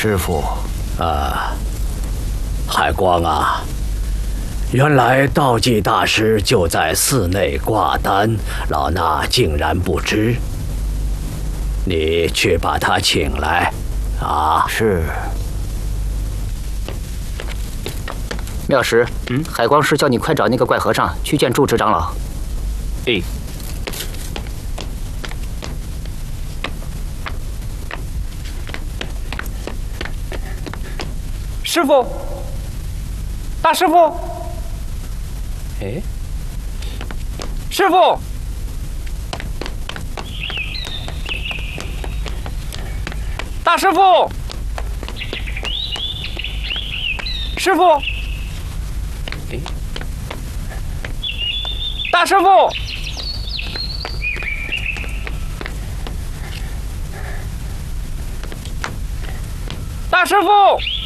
师傅。 海光啊，原来道济大师就在寺内挂单，老衲竟然不知。你去把他请来。 是。 妙师，海光师叫你快找那个怪和尚去见住持长老。 师傅，大师傅，师傅，大师傅，师傅，大师傅，大师傅。